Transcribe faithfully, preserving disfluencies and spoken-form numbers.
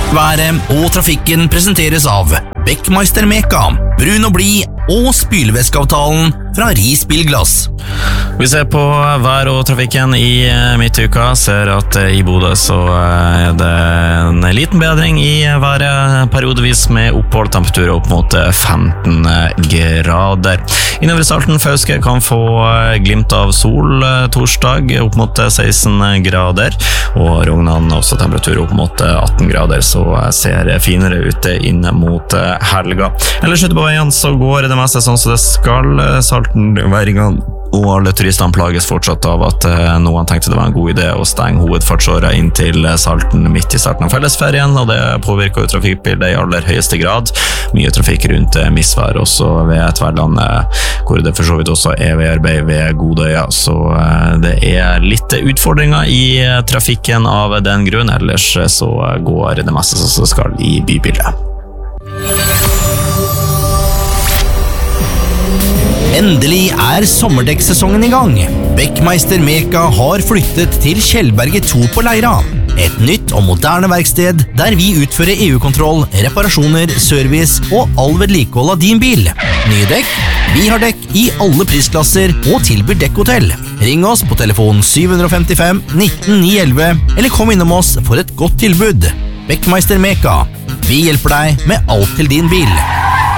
Været og trafikken presenteres av Beckmeister Meka, brun og blid og spylevæskeavtalen fra Ris Bilglass. Vi ser på vær og trafikken i midtuka, ser at i Bodø så er det en liten bedring i været, periodevis med opphold, temperaturer opp mot femten grader. Innover i Salten Fauske kan få glimt av sol torsdag opp mot seksten grader, og Rognan også temperaturer opp mot atten grader, så ser finere ut inn mot helga. Ellers ute på veien så går det meste sånn som det skal. Salten, Væringen og alle turistene plages fortsatt av at noen tenkte det var en god idé å stenge hovedfartsåra inn til Salten midt i starten av fellesferien, og det påvirker jo trafikkbildet i aller høyeste grad. Mye trafikk rundt Misvær også ved Tverland, hvor det for så vidt også er veiarbeid ved Godøya, så det er litt utfordringer i trafikken av den grunn. Ellers så går det meste som skal i bybildet. Endelig er sommerdekksesongen i gang. Beckmeister Meka har flyttet til Kjellberget to på Leira. Et nytt og moderne verksted der vi utfører E U-kontroll, reparasjoner, service og all vedlikehold av din bil. Nye dekk, vi har dekk i alle prisklasser og tilbyr dekkhotell. Ring oss på telefon syv fem fem nitten ni elleve eller kom innom oss for et godt tilbud. Beckmeister Meka. Vi hjelper deg med alt til din bil.